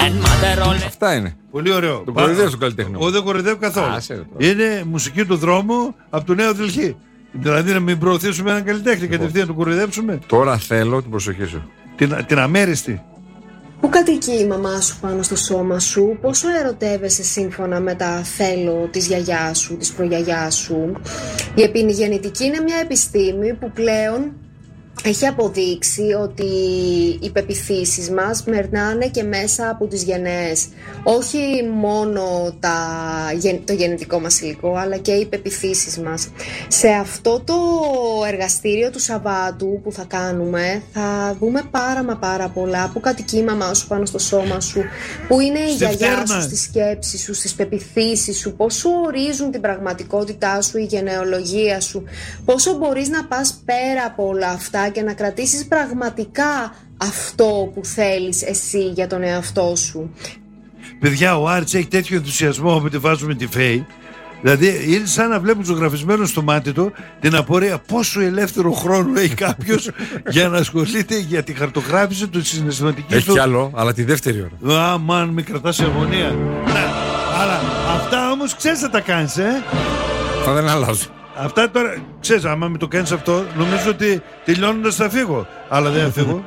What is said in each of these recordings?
Αυτά είναι. Πολύ ωραίο. Το κοροϊδεύει του καλλιτέχνου. Εγώ δεν κοροϊδεύω καθόλου. Είναι μουσική του δρόμου από το Νέο Δελχή. Δηλαδή να μην προωθήσουμε έναν καλλιτέχνη, κατευθείαν να τον κοροϊδέψουμε. Τώρα θέλω την προσοχή σου. Την αμέριστη. Πού κατοικεί η μαμά σου πάνω στο σώμα σου, πόσο ερωτεύεσαι σύμφωνα με τα θέλω της γιαγιάς σου, της προγιαγιάς σου. Η επιγεννητική είναι μια επιστήμη που πλέον έχει αποδείξει ότι οι πεποιθήσεις μας περνάνε και μέσα από τις γενναίες. Όχι μόνο το γενετικό μας υλικό, αλλά και οι πεποιθήσεις μας. Σε αυτό το εργαστήριο του Σαββάτου που θα κάνουμε, θα δούμε πάρα πολλά. Που κατοικεί η μαμά σου πάνω στο σώμα σου, που είναι η γιαγιά σου, στις σκέψεις σου, στις πεποιθήσεις σου, πόσο ορίζουν την πραγματικότητά σου, η γενεολογία σου, πόσο μπορείς να πας πέρα από όλα αυτά και να κρατήσεις πραγματικά αυτό που θέλεις εσύ για τον εαυτό σου. Παιδιά, ο Άρτς έχει τέτοιο ενθουσιασμό όποτε βάζουμε τη Φέη. Δηλαδή είναι σαν να βλέπουν ζωγραφισμένο στο μάτι του την απορία πόσο ελεύθερο χρόνο έχει κάποιος για να ασχολείται για τη χαρτογράφηση του συναισθηματικής του. Έχει κι άλλο, αλλά τη δεύτερη ώρα. Μαν, με κρατάς σε αγωνία. Αλλά αυτά όμως ξέρεις να τα κάνεις, Θα δεν αλλάζω. Αυτά τώρα, ξέρεις, άμα με το κάνεις αυτό, νομίζω ότι τελειώνοντας θα φύγω. Αλλά δεν θα φύγω.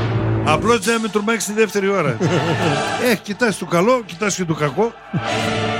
Απλώς δεν με τρομάξει τη δεύτερη ώρα. Κοιτάς το καλό, κοιτάς και το κακό.